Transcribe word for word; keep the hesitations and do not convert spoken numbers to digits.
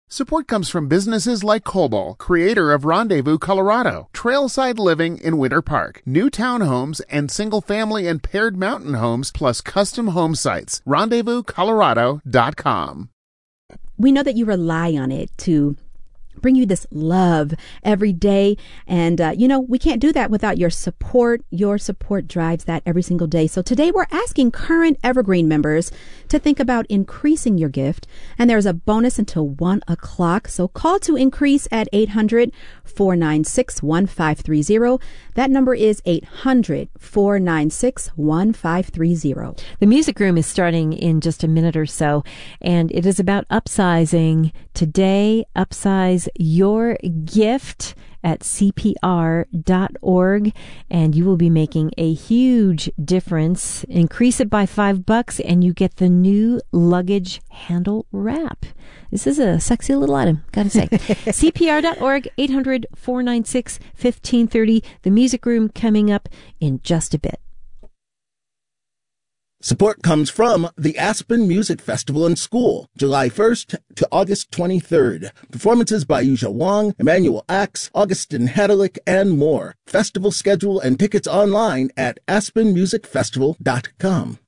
Support comes from businesses like Cobol, creator of Rendezvous, Colorado, Trailside Living in Winter Park, new townhomes and single-family and paired mountain homes, plus custom home sites. rendezvous colorado dot com. We know that you rely on it to bring you this love every day. And, uh, you know, we can't do that without your support. Your support drives that every single day. So today we're asking current Evergreen members to think about increasing your gift. And there's a bonus until one o'clock. So call to increase at eight hundred, four nine six, one five three zero. That number is eight hundred, four nine six, one five three zero. The music room is starting in just a minute or so, and it is about upsizing. Today, upsize your gift at C P R dot org, and you will be making a huge difference. Increase it by five bucks, and you get the new luggage handle wrap. This is a sexy little item, gotta say. C P R dot org, eight hundred, four nine six, one five three zero. The music room coming up in just a bit. Support comes from the Aspen Music Festival and School, July first to August twenty-third. Performances by Yuzha Wang, Emmanuel Axe, Augustin Hadalick, and more. Festival schedule and tickets online at aspen music festival dot com.